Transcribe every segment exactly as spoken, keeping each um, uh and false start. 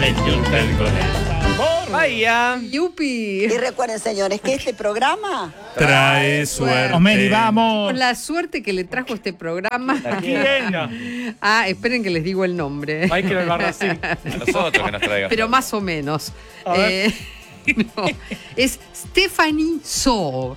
Vaya. Yupi. Y recuerden, señores, que este programa trae suerte. Omeri, vamos. Con la suerte que le trajo este programa. ¿Quién? Ah, esperen que les digo el nombre. Michael Albarracín. A nosotros que nos traigan. Pero más o menos. A ver. Eh, no, es Stephanie So.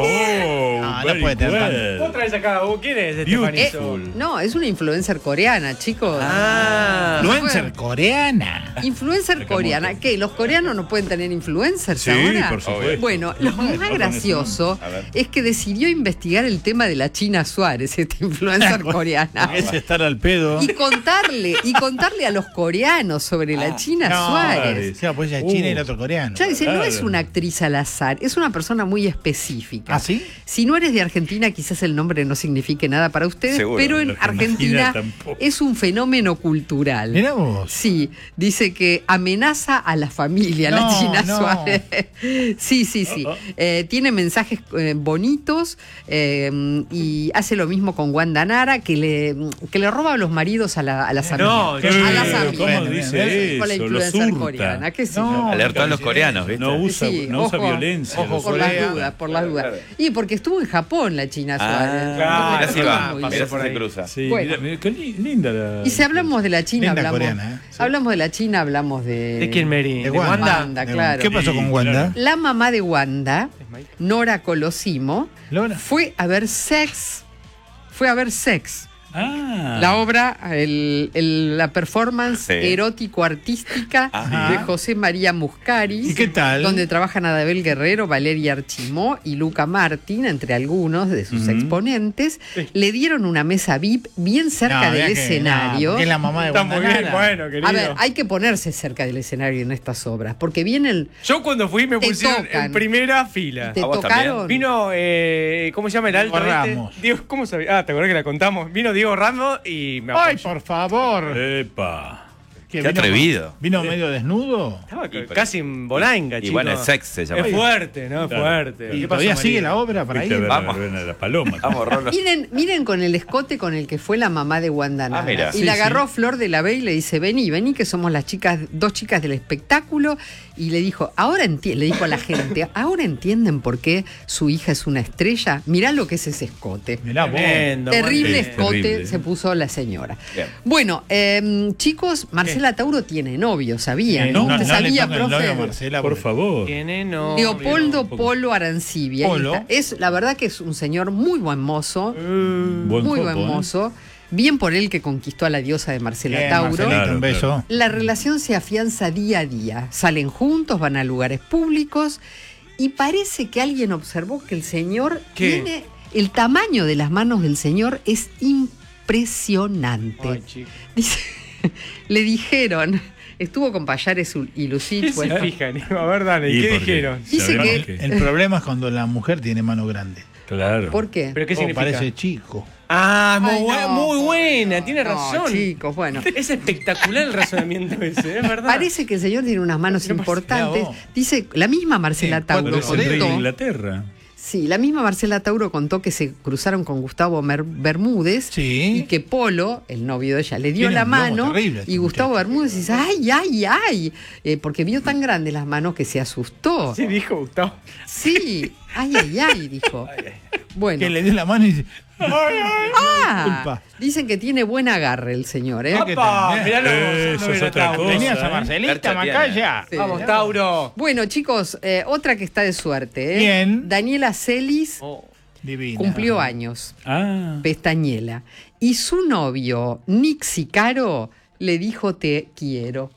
Oh, Ah, no very puede tener well. ¿Vos traes acá? ¿Quién es Stephanie So? Beautiful. No, es una influencer coreana, chicos. Ah. Influencer coreana. Influencer coreana. ¿Qué? ¿Los coreanos no pueden tener influencers Sí, ahora? por supuesto. Bueno, lo Normal, más no gracioso A ver. es que decidió investigar el tema de la China Suárez, esta influencer coreana. Es estar al pedo. Y contarle, y contarle a los coreanos sobre la China No, Suárez. o sea, pues ella es china y el otro coreano. Ya dice, no Claro. es una actriz al azar, es una persona muy específica. ¿Ah, sí? Si no eres de Argentina, quizás el nombre no signifique nada para ustedes, Seguro. pero en La Argentina Argentina tampoco. es un fenómeno cultural. Mirá vos. Sí, dice que amenaza a la familia, la No, China no. Suárez. Sí, sí, sí. Eh, tiene mensajes eh, bonitos eh, y hace lo mismo con Wanda Nara, que le, que le roba a los maridos a, la, a las amigas. No, a qué las bien, amigas. ¿cómo Bien, dice bien, Con la eso? Los influencer hurta. coreana, ¿qué sé No. yo? Alertó a los coreanos, ¿viste? No usa, Sí, no usa ojo, violencia. Ojo, los por las Corea. dudas, por las Claro, dudas. claro. Y porque estuvo en Japón la China Suárez. Ah, Claro, mirá si estuvo va, muy mirá bien. si se cruza. Sí, Bueno. mira, mira, qué li- linda la. Y si hablamos de la China, Linda hablamos, coreana, ¿eh? Sí. hablamos de la China, hablamos de... ¿De quién, Mary? De ¿De Wanda. Wanda? Wanda, De claro. ¿Qué pasó con Sí, Wanda? claro. La mamá de Wanda, Es Mike. Nora Colosimo, Lora. fue a ver Sex. Fue a ver Sex. Ah. La obra, el- el- la performance Sí. erótico-artística Ajá. de José María Muscari. ¿Y qué tal? Donde trabajan Adabel Guerrero, Valeria Archimó y Luca Martín, entre algunos de sus Ujú. exponentes. Le dieron una mesa V I P bien cerca No, del mirá que- escenario. no, que es la mamá de Está Wanda muy bien, Nara. bueno, querido. A ver, hay que ponerse cerca del escenario en estas obras, porque viene el... Yo cuando fui me Te pusieron tocan. en primera fila. Te ¿A vos tocaron... Vino, eh, ¿cómo se llama el alto Diego este? Ramos. Diego, ¿cómo se Ah, ¿te acordás que la contamos? Vino Diego Ramos y me Ay, apoyó. por favor. Epa. ¿Qué, Qué vino- atrevido. ¿Vino medio desnudo? Estaba Y pero- casi en Bonainga, Y chicos. bueno, el sex se llama. Es fuerte, ¿no? Es Claro. fuerte. ¿Y ¿Qué todavía pasó, sigue María? la obra para ahí? Fuiste a ver, Vamos. a ver a la paloma. Vamos, Rolo. Miren, miren con el escote con el que fue la mamá de Wanda Nara. mira. y Sí, la agarró sí. Flor de la B y le dice, vení, vení, que somos las chicas, dos chicas del espectáculo. Y le dijo, ahora enti- le dijo a la gente, ¿ahora entienden por qué su hija es una estrella? Mirá lo que es ese escote. Mirá vos. Tremendo, Terrible bueno. escote Terrible. se puso la señora. Bien. Bueno, eh, chicos, Marcela Tauro tiene novio, ¿sabían? Eh, ¿no? no, ¿Usted no le sabía, toquen el novio a profe? Marcela, Por porque- favor. Tiene no. Leopoldo Polo Arancibia. Polo. Ahí está. Es, la verdad que es un señor muy buen mozo. Buen Muy foco, buen ¿eh? mozo. Bien por él que conquistó a la diosa de Marcela Bien, Tauro. Marcelita, Claro, un beso. La relación se afianza día a día. Salen juntos, van a lugares públicos y parece que alguien observó que el señor ¿Qué? tiene... El tamaño de las manos del señor es impresionante. Ay, chico. Dice, le dijeron, estuvo con Payares y Lucich. ¿Qué se bueno, fijan? A ver, dale, ¿Y ¿qué por qué? dijeron? Dice Sabemos que- El problema es cuando la mujer tiene mano grande. Claro. ¿Por qué? ¿Pero qué O significa? parece chico. Ah, muy, Ay, bu- no. muy buena, tiene No, razón. chicos, bueno. Es espectacular el razonamiento ese, es verdad. Parece que el señor tiene unas manos Pero pasa- importantes. mirá vos. Dice, la misma Marcela Sí, Tauro Pero es el rey de contó. Inglaterra. Sí, la misma Marcela Tauro contó que se cruzaron con Gustavo Mer- Bermúdez Sí. y que Polo, el novio de ella, le dio Tiene la un lomo mano terrible este y Gustavo muchacho. Bermúdez dice, ay, ay, ay, eh, porque vio tan grandes las manos que se asustó. Sí, dijo Gustavo. Sí, ay, ay, ay, dijo. Bueno. Que le dio la mano y dice, Ah, disculpa. dicen que tiene buen agarre el señor, ¿eh? ¿qué ¡Apa! tal, eh? Mirá lo Eso es otra cosa. Tenías a ¿eh? Marcelita, Garcha Macaya. Sí. Vamos, Tauro. Bueno, chicos, eh, otra que está de suerte, ¿eh? Bien. Daniela Celis Oh. Divina. cumplió años. Ah. Pestañela. Y su novio, Nick Sicaro, le dijo te quiero.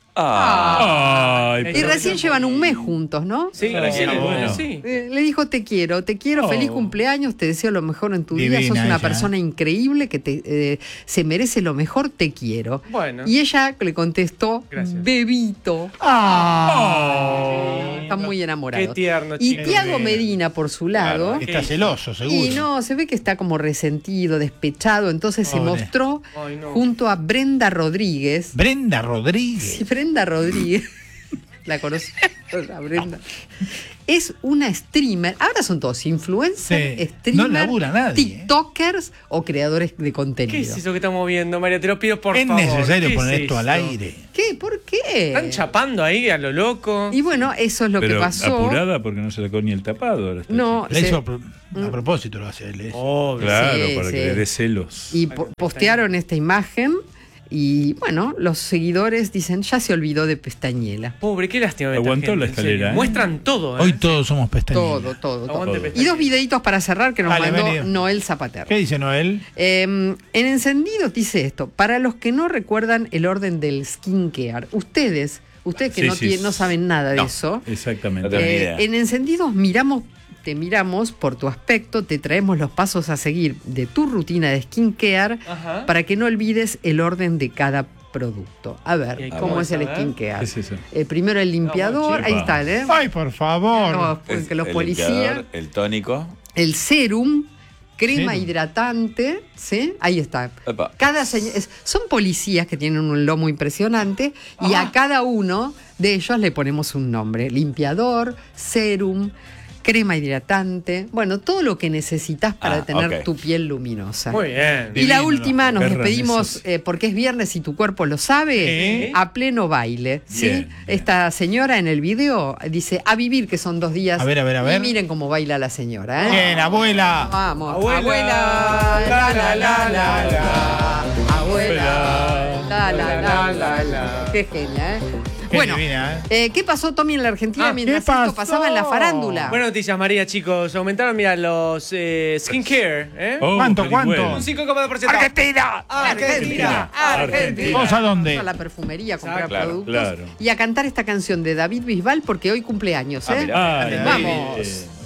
Ah. Ay, Y pero- recién llevan un mes juntos, ¿no? Sí, Para sí, quién es bueno. sí. Eh, le dijo te quiero, te quiero, Oh. feliz cumpleaños, te deseo lo mejor en tu vida, Divina sos una ella. persona increíble que te, eh, se merece lo mejor, te quiero. Bueno. Y ella le contestó, Gracias. bebito. Ah. Está muy enamorado. Qué tierno, Y chico. Tiago Medina, por su lado, Está celoso, seguro. y no, se ve que está como resentido, despechado, entonces se Pobre. mostró Ay, no. junto a Brenda Rodríguez. Brenda Rodríguez. Sí, Brenda Rodríguez. La conocí, la Brenda. es una streamer. Ahora son todos influencers, Sí. streamers, No labura nadie, tiktokers o creadores de contenido. ¿Qué es eso que estamos viendo, María? Te lo pido por Es favor. necesario ¿Qué poner es esto al esto? aire. ¿Qué? ¿Por qué? Están chapando ahí a lo loco. Y bueno, eso es lo Pero que pasó. apurada porque no se sacó ni el tapado. ahora está No, Le se- hizo a, pro- a propósito, lo hace él. eso. Obvio. Claro, Sí, para sí. que le dé celos. Y po- postearon esta imagen y bueno, los seguidores dicen, ya se olvidó de Pestañela. Pobre, qué lástima. esta Aguantó gente, la en escalera, serio. ¿eh? Muestran todo, ¿eh? Hoy todos somos pestañeras. Todo, todo, todo. Aguante Todo. Pestañela. Y dos videitos para cerrar que nos Dale, mandó venido. Noel Zapater. ¿Qué dice Noel? Eh, en encendido dice esto, para los que no recuerdan el orden del skincare, ustedes, ustedes que Sí, no, sí, tie- no saben nada de No. eso, Exactamente. No tengo ni eh, idea. en encendidos miramos, te miramos por tu aspecto, te traemos los pasos a seguir de tu rutina de skincare Ajá. para que no olvides el orden de cada producto. A ver, ¿Y ahí ¿cómo cómo es es? el A ver. skincare? ¿Qué es eso? Eh, primero el limpiador, No, ahí chico. está, ¿eh? Ay, por favor. No, Es que los el policías, limpiador, el tónico. el serum, crema Serum. hidratante, ¿sí? Ahí está. Epa. Cada señ- es- son policías que tienen un lomo impresionante y Ah. a cada uno de ellos le ponemos un nombre. Limpiador, serum, crema hidratante, bueno, todo lo que necesitas para Ah, tener ok. tu piel luminosa. Muy bien. Y la Divino, última, nos perras despedimos esas. eh, porque es viernes y tu cuerpo lo sabe, Sí. a pleno baile. ¿sí? Bien, bien. Esta señora en el video dice, a vivir que son dos días. A ver, a ver, a ver. Y miren cómo baila la señora. ¿eh? Bien, abuela. Vamos, Abuela. abuela, la la la la la, abuela, la la la la la. Qué genia, ¿eh? Qué Bueno, divina, eh, ¿qué pasó, Tommy, en la Argentina Ah, mientras ¿qué esto pasó? pasaba en la farándula? Buenas noticias, María, chicos. Aumentaron, mira, los eh, skincare, ¿eh? Oh, ¿Cuánto, qué cuánto? bueno. Un cinco coma dos por ciento. ¡Argentina! Argentina, Argentina. ¿Vos a dónde? A la perfumería a comprar Claro, productos claro. y a cantar esta canción de David Bisbal porque hoy cumple años, Ah, ¿eh? mirá. Ay, Vamos. eh,